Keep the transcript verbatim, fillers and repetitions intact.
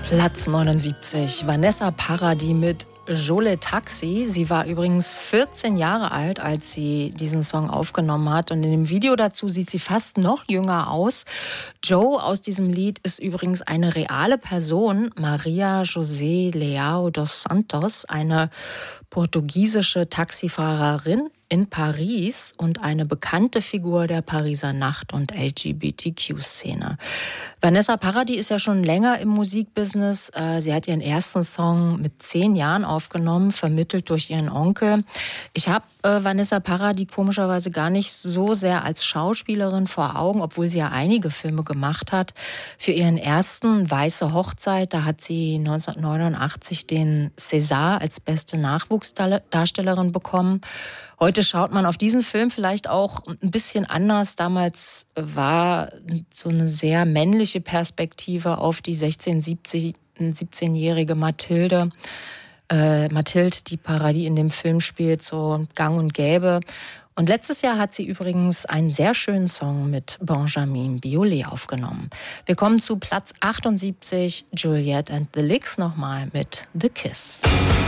Platz neunundsiebzig, Vanessa Paradis mit Jole Taxi. Sie war übrigens vierzehn Jahre alt, als sie diesen Song aufgenommen hat. Und in dem Video dazu sieht sie fast noch jünger aus. Joe aus diesem Lied ist übrigens eine reale Person, Maria José Leao dos Santos, eine portugiesische Taxifahrerin in Paris und eine bekannte Figur der Pariser Nacht- und L G B T Q-Szene. Vanessa Paradis ist ja schon länger im Musikbusiness. Sie hat ihren ersten Song mit zehn Jahren aufgenommen, vermittelt durch ihren Onkel. Ich habe äh, Vanessa Paradis komischerweise gar nicht so sehr als Schauspielerin vor Augen, obwohl sie ja einige Filme gemacht hat. Für ihren ersten Weiße Hochzeit, da hat sie neunzehnhundertneunundachtzig den César als beste Nachwuchsdarstellerin bekommen. Heute schaut man auf diesen Film vielleicht auch ein bisschen anders. Damals war so eine sehr männliche Perspektive auf die sechzehn-, siebzehnjährige Mathilde. Äh, Mathilde, die Paradis in dem Film spielt, so gang und gäbe. Und letztes Jahr hat sie übrigens einen sehr schönen Song mit Benjamin Biolay aufgenommen. Wir kommen zu Platz achtundsiebzig, Juliette and the Licks nochmal mit The Kiss.